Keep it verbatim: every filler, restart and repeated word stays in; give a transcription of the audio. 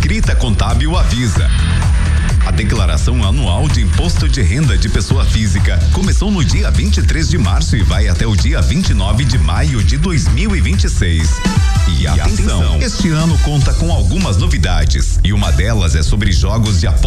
Escrita Contábil avisa. A declaração anual de imposto de renda de pessoa física começou no dia vinte e três de março e vai até o dia vinte e nove de maio de dois mil e vinte e seis. E, e atenção, atenção, este ano conta com algumas novidades e uma delas é sobre jogos de aposta.